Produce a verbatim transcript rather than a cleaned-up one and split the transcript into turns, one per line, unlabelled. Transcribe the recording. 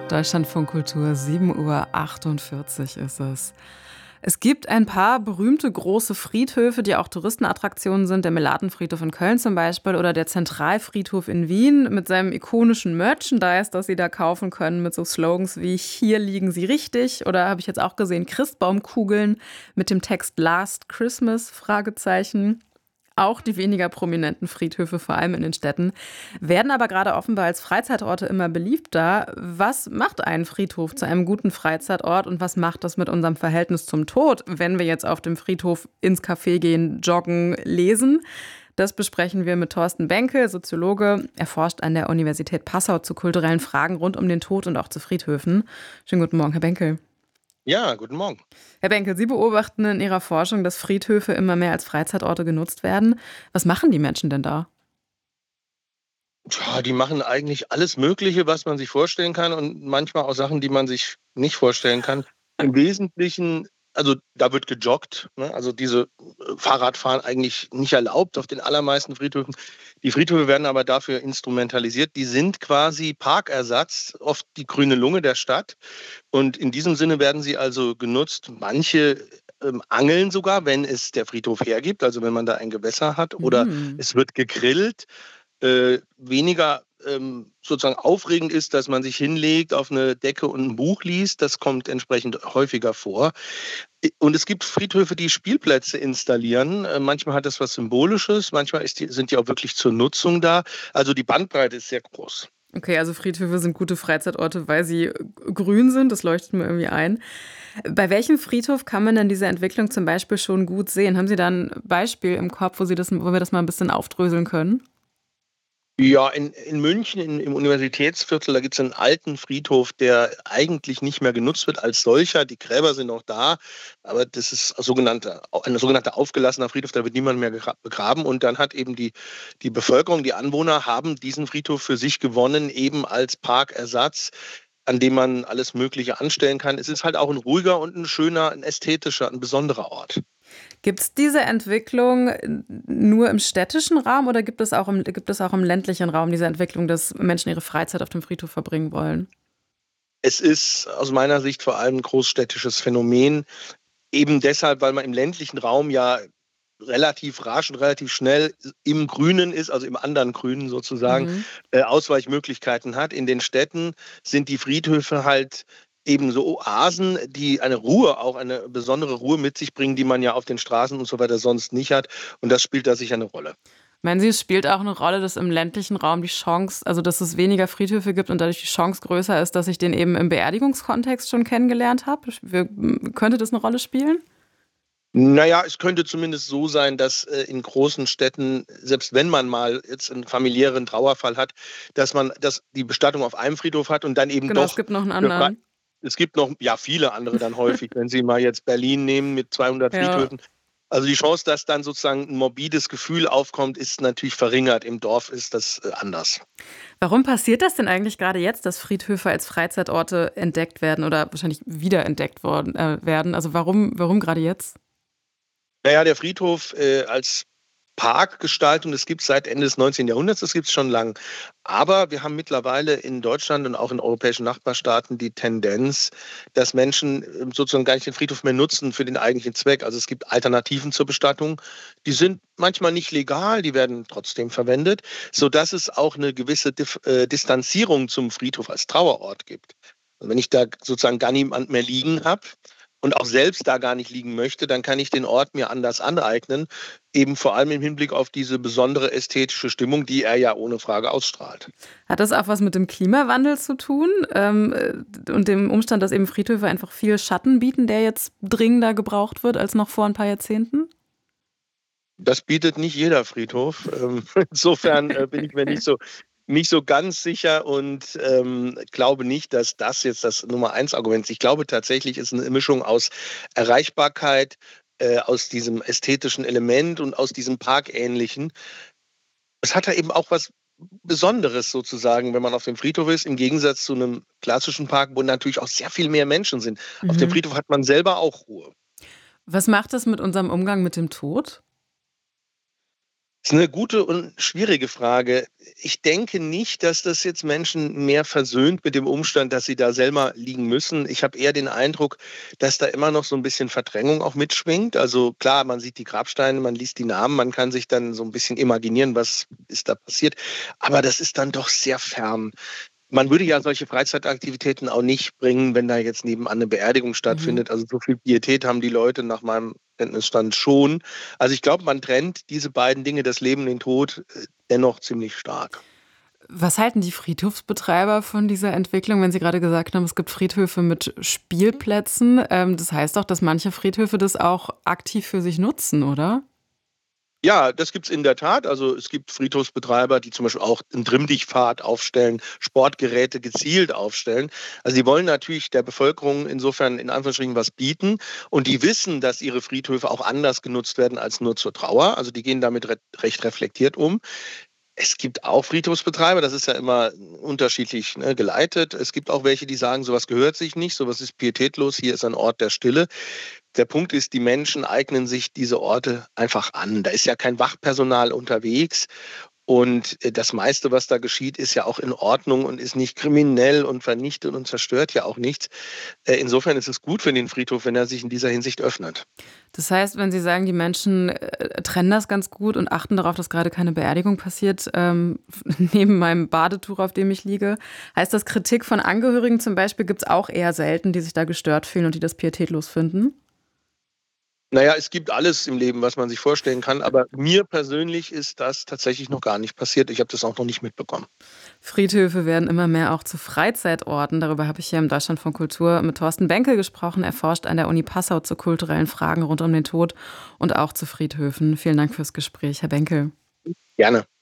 Deutschlandfunk Kultur, sieben Uhr achtundvierzig ist es. Es gibt ein paar berühmte große Friedhöfe, die auch Touristenattraktionen sind. Der Melatenfriedhof in Köln zum Beispiel oder der Zentralfriedhof in Wien mit seinem ikonischen Merchandise, das Sie da kaufen können mit so Slogans wie „Hier liegen Sie richtig" oder habe ich jetzt auch gesehen, Christbaumkugeln mit dem Text „Last Christmas?" Fragezeichen. Auch die weniger prominenten Friedhöfe, vor allem in den Städten, werden aber gerade offenbar als Freizeitorte immer beliebter. Was macht einen Friedhof zu einem guten Freizeitort und was macht das mit unserem Verhältnis zum Tod, wenn wir jetzt auf dem Friedhof ins Café gehen, joggen, lesen? Das besprechen wir mit Thorsten Benkel, Soziologe. Er forscht an der Universität Passau zu kulturellen Fragen rund um den Tod und auch zu Friedhöfen. Schönen guten Morgen, Herr Benkel.
Ja, guten Morgen.
Herr Benkel, Sie beobachten in Ihrer Forschung, dass Friedhöfe immer mehr als Freizeitorte genutzt werden. Was machen die Menschen denn da?
Tja, die machen eigentlich alles Mögliche, was man sich vorstellen kann und manchmal auch Sachen, die man sich nicht vorstellen kann. Im Wesentlichen, also da wird gejoggt, ne? Also diese äh, Fahrradfahren eigentlich nicht erlaubt auf den allermeisten Friedhöfen. Die Friedhöfe werden aber dafür instrumentalisiert. Die sind quasi Parkersatz, oft die grüne Lunge der Stadt. Und in diesem Sinne werden sie also genutzt. Manche ähm, angeln sogar, wenn es der Friedhof hergibt, also wenn man da ein Gewässer hat, oder
Mhm.
es wird gegrillt. Äh, weniger ähm, sozusagen aufregend ist, dass man sich hinlegt auf eine Decke und ein Buch liest. Das kommt entsprechend häufiger vor. I- Und es gibt Friedhöfe, die Spielplätze installieren. Äh, manchmal hat das was Symbolisches, manchmal ist die, sind die auch wirklich zur Nutzung da. Also die Bandbreite ist sehr groß.
Okay, also Friedhöfe sind gute Freizeitorte, weil sie äh, grün sind. Das leuchtet mir irgendwie ein. Bei welchem Friedhof kann man denn diese Entwicklung zum Beispiel schon gut sehen? Haben Sie da ein Beispiel im Kopf, wo, Sie das, wo wir das mal ein bisschen aufdröseln können?
Ja, in, in München im, im Universitätsviertel, da gibt es einen alten Friedhof, der eigentlich nicht mehr genutzt wird als solcher. Die Gräber sind noch da, aber das ist ein sogenannter, ein sogenannter aufgelassener Friedhof, da wird niemand mehr gegra- begraben. Und dann hat eben die, die Bevölkerung, die Anwohner haben diesen Friedhof für sich gewonnen, eben als Parkersatz, an dem man alles Mögliche anstellen kann. Es ist halt auch ein ruhiger und ein schöner, ein ästhetischer, ein besonderer Ort.
Gibt es diese Entwicklung nur im städtischen Raum oder gibt es auch im, gibt es auch im ländlichen Raum diese Entwicklung, dass Menschen ihre Freizeit auf dem Friedhof verbringen wollen?
Es ist aus meiner Sicht vor allem ein großstädtisches Phänomen. Eben deshalb, weil man im ländlichen Raum ja relativ rasch und relativ schnell im Grünen ist, also im anderen Grünen sozusagen,
Mhm.
äh, Ausweichmöglichkeiten hat. In den Städten sind die Friedhöfe halt eben so Oasen, die eine Ruhe, auch eine besondere Ruhe mit sich bringen, die man ja auf den Straßen und so weiter sonst nicht hat. Und das spielt da sicher eine Rolle.
Meinen Sie, es spielt auch eine Rolle, dass im ländlichen Raum die Chance, also dass es weniger Friedhöfe gibt und dadurch die Chance größer ist, dass ich den eben im Beerdigungskontext schon kennengelernt habe? Wir- Könnte das eine Rolle spielen?
Naja, es könnte zumindest so sein, dass äh, in großen Städten, selbst wenn man mal jetzt einen familiären Trauerfall hat, dass man dass die Bestattung auf einem Friedhof hat und dann eben
Genau, es
doch
gibt noch einen
für frei
anderen.
es gibt noch, ja, viele andere dann häufig, wenn Sie mal jetzt Berlin nehmen mit zweihundert
Ja.
Friedhöfen. Also die Chance, dass dann sozusagen ein morbides Gefühl aufkommt, ist natürlich verringert. Im Dorf ist das äh, anders.
Warum passiert das denn eigentlich gerade jetzt, dass Friedhöfe als Freizeitorte entdeckt werden oder wahrscheinlich wiederentdeckt worden äh, werden? Also warum, warum gerade jetzt?
Naja, der Friedhof äh, als Parkgestaltung, das gibt es seit Ende des neunzehnten. Jahrhunderts, das gibt es schon lang. Aber wir haben mittlerweile in Deutschland und auch in europäischen Nachbarstaaten die Tendenz, dass Menschen äh, sozusagen gar nicht den Friedhof mehr nutzen für den eigentlichen Zweck. Also es gibt Alternativen zur Bestattung. Die sind manchmal nicht legal, die werden trotzdem verwendet, sodass es auch eine gewisse Dif äh, Distanzierung zum Friedhof als Trauerort gibt. Und wenn ich da sozusagen gar niemand mehr liegen habe und auch selbst da gar nicht liegen möchte, dann kann ich den Ort mir anders aneignen, eben vor allem im Hinblick auf diese besondere ästhetische Stimmung, die er ja ohne Frage ausstrahlt.
Hat das auch was mit dem Klimawandel zu tun ähm, äh, und dem Umstand, dass eben Friedhöfe einfach viel Schatten bieten, der jetzt dringender gebraucht wird als noch vor ein paar Jahrzehnten?
Das bietet nicht jeder Friedhof. Ähm, insofern äh, bin ich mir nicht so, nicht so ganz sicher und ähm, glaube nicht, dass das jetzt das Nummer eins Argument ist. Ich glaube tatsächlich, ist eine Mischung aus Erreichbarkeit, äh, aus diesem ästhetischen Element und aus diesem Parkähnlichen. Es hat ja eben auch was Besonderes sozusagen, wenn man auf dem Friedhof ist, im Gegensatz zu einem klassischen Park, wo natürlich auch sehr viel mehr Menschen sind. Auf dem
Mhm.
Friedhof hat man selber auch Ruhe.
Was macht das mit unserem Umgang mit dem Tod?
Das ist eine gute und schwierige Frage. Ich denke nicht, dass das jetzt Menschen mehr versöhnt mit dem Umstand, dass sie da selber liegen müssen. Ich habe eher den Eindruck, dass da immer noch so ein bisschen Verdrängung auch mitschwingt. Also klar, man sieht die Grabsteine, man liest die Namen, man kann sich dann so ein bisschen imaginieren, was ist da passiert. Aber das ist dann doch sehr fern. Man würde ja solche Freizeitaktivitäten auch nicht bringen, wenn da jetzt nebenan eine Beerdigung
Mhm.
stattfindet. Also so viel Pietät haben die Leute nach meinem Kenntnisstand schon. Also ich glaube, man trennt diese beiden Dinge, das Leben und den Tod, äh, dennoch ziemlich stark.
Was halten die Friedhofsbetreiber von dieser Entwicklung, wenn Sie gerade gesagt haben, es gibt Friedhöfe mit Spielplätzen? Ähm, das heißt doch, dass manche Friedhöfe das auch aktiv für sich nutzen, oder?
Ja, das gibt's in der Tat. Also es gibt Friedhofsbetreiber, die zum Beispiel auch 'n Trimm-dich-Pfad aufstellen, Sportgeräte gezielt aufstellen. Also die wollen natürlich der Bevölkerung insofern in Anführungsstrichen was bieten und die wissen, dass ihre Friedhöfe auch anders genutzt werden als nur zur Trauer. Also die gehen damit re recht reflektiert um. Es gibt auch Friedhofsbetreiber, das ist ja immer unterschiedlich, ne, geleitet. Es gibt auch welche, die sagen, sowas gehört sich nicht, sowas ist pietätlos, hier ist ein Ort der Stille. Der Punkt ist, die Menschen eignen sich diese Orte einfach an. Da ist ja kein Wachpersonal unterwegs und äh, das meiste, was da geschieht, ist ja auch in Ordnung und ist nicht kriminell und vernichtet und zerstört ja auch nichts. Äh, Insofern ist es gut für den Friedhof, wenn er sich in dieser Hinsicht öffnet.
Das heißt, wenn Sie sagen, die Menschen, äh, trennen das ganz gut und achten darauf, dass gerade keine Beerdigung passiert, ähm, neben meinem Badetuch, auf dem ich liege, heißt das, Kritik von Angehörigen zum Beispiel gibt's auch eher selten, die sich da gestört fühlen und die das pietätlos finden?
Naja, es gibt alles im Leben, was man sich vorstellen kann, aber mir persönlich ist das tatsächlich noch gar nicht passiert. Ich habe das auch noch nicht mitbekommen.
Friedhöfe werden immer mehr auch zu Freizeitorten. Darüber habe ich hier im Deutschlandfunk Kultur mit Thorsten Benkel gesprochen. Er forscht an der Uni Passau zu kulturellen Fragen rund um den Tod und auch zu Friedhöfen. Vielen Dank fürs Gespräch, Herr Benkel.
Gerne.